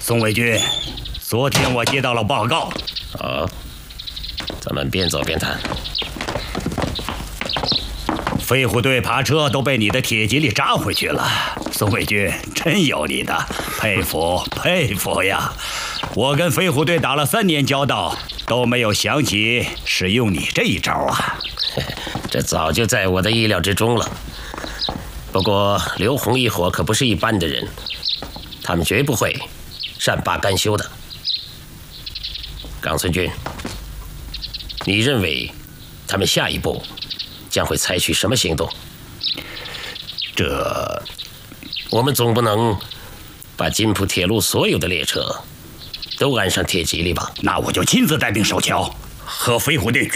宋卫军，昨天我接到了报告。 好，咱们边走边谈。 飞虎队爬车都被你的铁蒺里扎回去了，宋卫军真有你的，佩服佩服呀！我跟飞虎队打了3年交道，都没有想起使用你这一招啊！ 这早就在我的意料之中了。不过刘洪一伙可不是一般的人，他们绝不会善罢甘休的。冈村君，你认为他们下一步将会采取什么行动？ 这， 我们总不能把津浦铁路所有的列车都安上铁蒺里吧？ 那我就亲自带兵守桥，和飞虎队